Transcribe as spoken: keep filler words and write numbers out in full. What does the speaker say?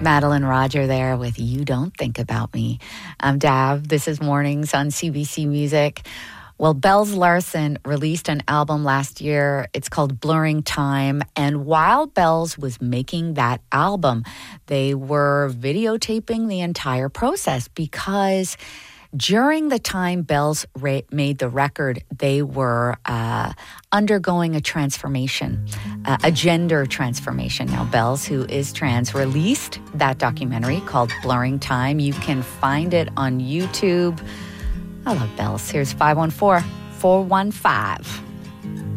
Madeline Roger there with You Don't Think About Me. I'm Dav. This is Mornings on C B C Music. Well, Bells Larsen released an album last year. It's called Blurring Time. And while Bells was making that album, they were videotaping the entire process because during the time Bells ra- made the record, they were uh, undergoing a transformation, uh, a gender transformation. Now, Bells, who is trans, released that documentary called Blurring Time. You can find it on YouTube. I love Bells. Here's five one four, four one five.